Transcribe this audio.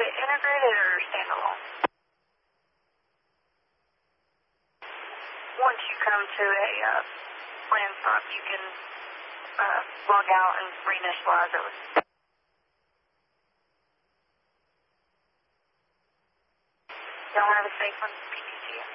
it integrated or standalone? Once you come to a plan stop, you can log out and reinitialize it. Y'all have a safe one.